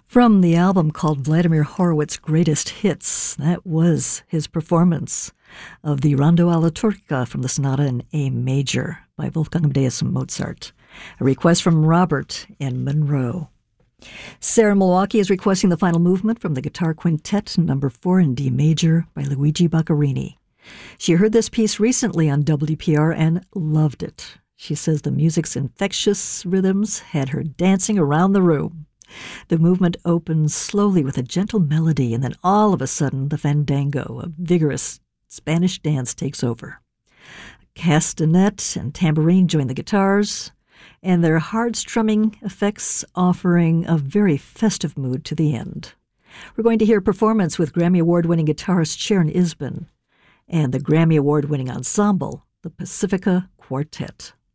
From the album called Vladimir Horowitz Greatest Hits, that was his performance of the Rondo alla Turca from the Sonata in A Major by Wolfgang Amadeus Mozart. A request from Robert in Monroe. Sarah in Milwaukee is requesting the final movement from the Guitar Quintet, number 4 in D Major by Luigi Boccherini. She heard this piece recently on WPR and loved it. She says the music's infectious rhythms had her dancing around the room. The movement opens slowly with a gentle melody, and then all of a sudden, the fandango, a vigorous Spanish dance, takes over. Castanet and tambourine join the guitars, and their hard-strumming effects offering a very festive mood to the end. We're going to hear a performance with Grammy Award-winning guitarist Sharon Isbin and the Grammy Award-winning ensemble, the Pacifica Quartet.